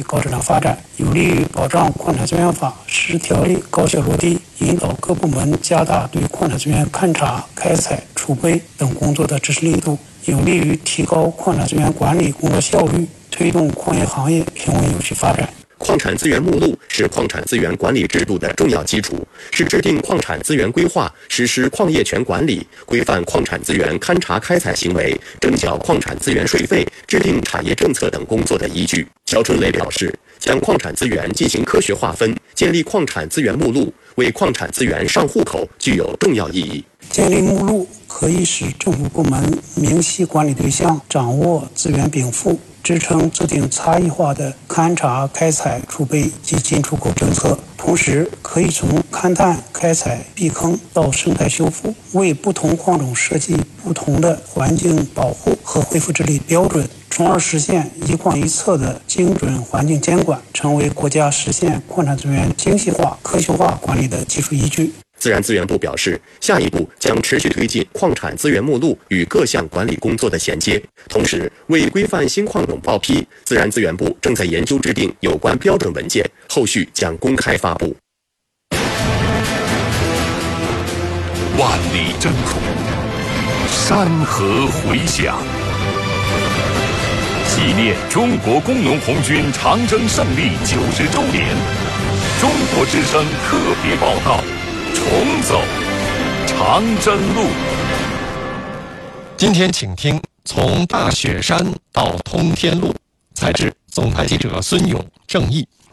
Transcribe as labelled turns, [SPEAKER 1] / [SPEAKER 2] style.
[SPEAKER 1] 高质量发展，有利于保障矿产资源法实施条例高效落地，引导各部门加大对矿产资源勘查、开采、储备等工作的支持力度，有利于提高矿产资源管理工作效率，推动矿业行业平稳有序发展。
[SPEAKER 2] 矿产资源目录是矿产资源管理制度的重要基础，是制定矿产资源规划、实施矿业权管理、规范矿产资源勘查开采行为、征缴矿产资源税费、制定产业政策等工作的依据。肖春雷表示，将矿产资源进行科学划分，建立矿产资源目录，为矿产资源上户口具有重要意义。
[SPEAKER 1] 建立目录可以使政府部门明晰管理对象，掌握资源禀赋，支撑制定差异化的勘查、开采、储备及进出口政策，同时可以从勘探、开采、避坑到生态修复，为不同矿种设计不同的环境保护和恢复治理标准，从而实现一矿一策的精准环境监管，成为国家实现矿产资源精细化、科学化管理的技术依据。
[SPEAKER 2] 自然资源部表示，下一步将持续推进矿产资源目录与各项管理工作的衔接，同时为规范新矿种报批，自然资源部正在研究制定有关标准文件，后续将公开发布。
[SPEAKER 3] 万里征途，山河回响，纪念中国工农红军长征胜利90周年，中国之声特别报道。重走长征路。
[SPEAKER 4] 今天请听从大雪山到通天路，采自总台记者孙勇、郑毅。